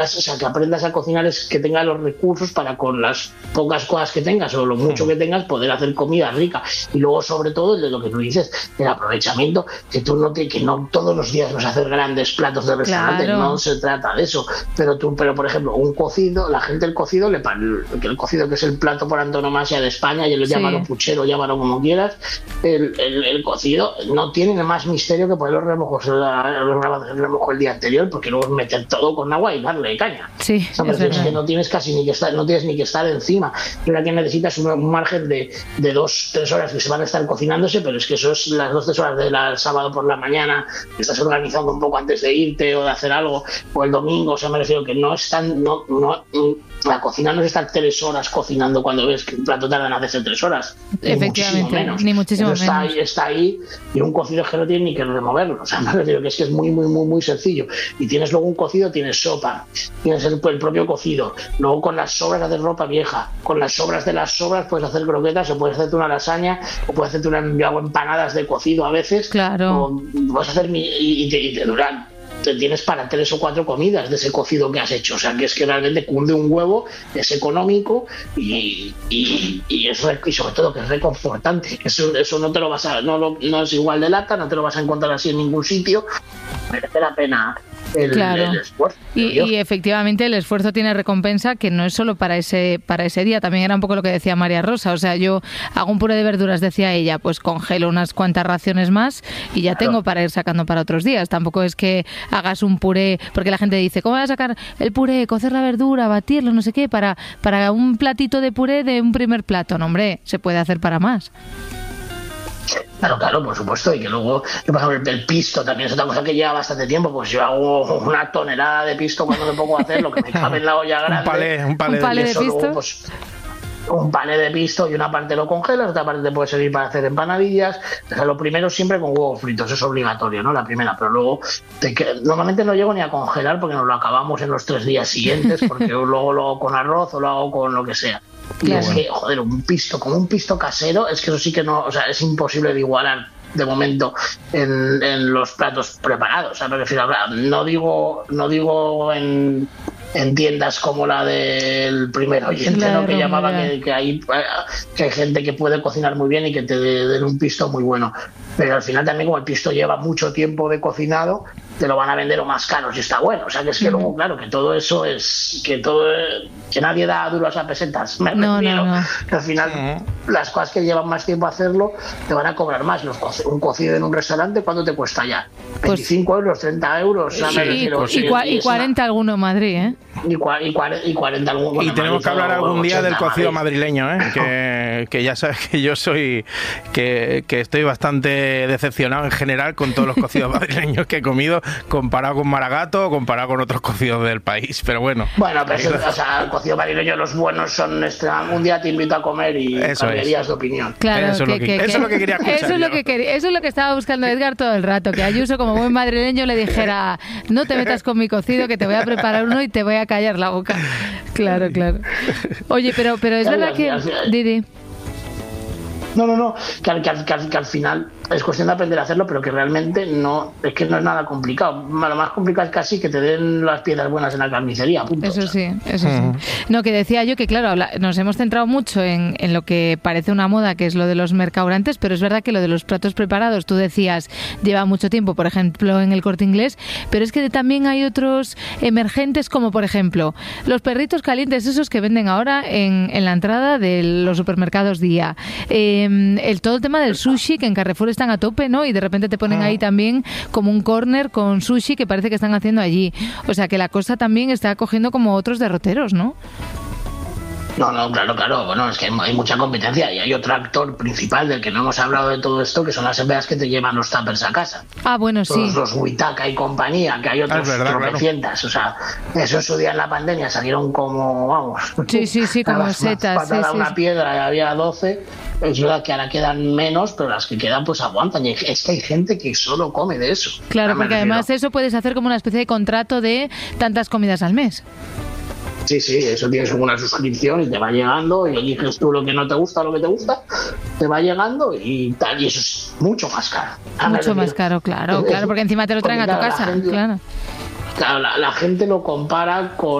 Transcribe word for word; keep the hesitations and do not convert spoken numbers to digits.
o sea, que aprendas a cocinar es que tengas los recursos para con las pocas cosas que tengas o lo mucho que tengas poder hacer comida rica. Y luego, sobre todo, de lo que tú dices, el aprovechamiento, que tú no te, que no todos los días vas a hacer grandes platos de restaurante, claro. No se trata de eso. Pero tú, pero por ejemplo, un cocido, la gente el cocido, le el cocido que es el plato por antonomasia de España, y lo sí. Llámalo puchero, llámalo como quieras, el, el, el cocido no tiene más misterio que poner los remojos, el remojo el día anterior, porque luego es meter todo con agua y darle caña. Sí, o sea, es, es que no tienes casi ni que estar, no tienes ni que estar encima. Lo que necesitas un, un margen de, de dos, tres horas que se van a estar cocinándose, pero es que eso es las dos, tres horas del sábado por la mañana, que estás organizando un poco antes de irte o de hacer algo, o el domingo. O sea, me refiero que no están, no, no, la cocina no es estar tres horas cocinando cuando ves que un plato tarda en hacerse tres horas. Efectivamente, muchísimo menos. Ni muchísimo está menos. Ahí, está ahí, y un cocido es que no tiene ni que removerlo. O sea, me refiero que es que es muy, muy, muy, muy sencillo. Y tienes luego un cocido, tienes sopa, tienes el, el propio cocido. Luego con las sobras hacer ropa vieja. Con las sobras de las sobras puedes hacer croquetas, o puedes hacerte una lasaña, o puedes hacerte una, yo hago empanadas de cocido a veces. Claro. O puedes hacer mi, y, y, te, y te duran. Te tienes para tres o cuatro comidas de ese cocido que has hecho. O sea, que es que realmente cunde un huevo, es económico y, y, y, es, y sobre todo que es reconfortante. Eso, eso no te lo vas a, no, lo, no es igual de lata, no te lo vas a encontrar así en ningún sitio. Merece la pena el, claro. el esfuerzo. Y, y efectivamente el esfuerzo tiene recompensa, que no es solo para ese para ese día. También era un poco lo que decía María Rosa. O sea, yo hago un puré de verduras, decía ella, pues congelo unas cuantas raciones más y ya claro. Tengo para ir sacando para otros días. Tampoco es que hagas un puré, porque la gente dice, ¿cómo vas a sacar el puré, cocer la verdura, batirlo, no sé qué, para, para un platito de puré de un primer plato? No, hombre, se puede hacer para más. Claro, claro, por supuesto, y que luego, yo, por ejemplo, el pisto también es otra cosa que lleva bastante tiempo. Pues yo hago una tonelada de pisto cuando me pongo a hacer, lo que me cabe en la olla grande. Un palé, un palé, un palé de, de pisto. Luego, pues, un palé de pisto, y una parte lo congelas, otra parte te puede servir para hacer empanadillas. O sea, lo primero siempre con huevos fritos, es obligatorio, ¿no? La primera, pero luego te que... normalmente no llego ni a congelar porque nos lo acabamos en los tres días siguientes, porque luego lo hago con arroz o lo hago con lo que sea. Y claro. Es que, joder, un pisto, como un pisto casero, es que eso sí que no, o sea, es imposible de igualar de momento en, en los platos preparados. O sea, me refiero a, no digo, no digo en, en tiendas como la del primer oyente, claro, ¿no? Que llamaba que, que, hay, que hay gente que puede cocinar muy bien y que te den un pisto muy bueno. Pero al final también, como el pisto lleva mucho tiempo de cocinado, te lo van a vender o más caro si está bueno. O sea, que es que mm. luego, claro, que todo eso es que todo que nadie da duros a pesetas. Me no, refiero no, no. que al final mm. las cosas que llevan más tiempo a hacerlo te van a cobrar más. Los co- un cocido en un restaurante, ¿cuánto te cuesta ya? veinticinco pues, euros, treinta euros. Sí, me refiero, y, y, cua- y cuarenta una... alguno en Madrid, ¿eh? Y, cua- y, cua- y cuarenta alguno. Bueno, y tenemos Madrid, que hablar algún día del cocido Madrid. madrileño, ¿eh? que, que ya sabes que yo soy que, que estoy bastante decepcionado en general con todos los cocidos madrileños que he comido, comparado con Maragato o comparado con otros cocidos del país, pero bueno. Bueno, pero eso, o sea, el cocido madrileño, los buenos son extra, un día te invito a comer y cambiarías de opinión. Claro, eso, que, es lo que, que, eso que, es lo que quería escuchar. Eso es lo que, quería, eso es lo que estaba buscando Edgar todo el rato, que Ayuso, como buen madrileño, le dijera, no te metas con mi cocido, que te voy a preparar uno y te voy a callar la boca. Claro, claro. Oye, pero, pero es verdad que... Didi. No, no, no, que al, que, al, que, al, que al final es cuestión de aprender a hacerlo, pero que realmente no es que no es nada complicado. Lo más complicado es casi que te den las piezas buenas en la carnicería, punto. Eso sí, eso sí. No, que decía yo que claro, habla, nos hemos centrado mucho en, en lo que parece una moda, que es lo de los mercaurantes, pero es verdad que lo de los platos preparados, tú decías, lleva mucho tiempo, por ejemplo, en el Corte Inglés, pero es que también hay otros emergentes, como por ejemplo, los perritos calientes, esos que venden ahora en, en la entrada de los supermercados Día. Eh, el todo el tema del sushi, que en Carrefour están a tope, ¿no? Y de repente te ponen ahí también como un corner con sushi que parece que están haciendo allí. O sea que la cosa también está cogiendo como otros derroteros, ¿no? No, no, claro, claro. Bueno, es que hay mucha competencia y hay otro actor principal del que no hemos hablado de todo esto, que son las empresas que te llevan los tuppers a casa. Ah, bueno, Todos sí. los Witaka y compañía, que hay otros tropecientas. Claro. O sea, eso en su día en la pandemia salieron como, vamos... Sí, sí, sí, como las, setas. Las patada sí, una sí. piedra y había doce. Es verdad que ahora quedan menos, pero las que quedan pues aguantan. Y es que hay gente que solo come de eso. Claro, porque además eso puedes hacer como una especie de contrato de tantas comidas al mes. Sí, sí, eso tienes una suscripción y te va llegando y eliges tú lo que no te gusta, lo que te gusta, te va llegando y tal, y eso es mucho más caro. Mucho más caro, claro, claro, porque encima te lo traen a tu casa, gente, claro. Claro, la, la gente lo compara con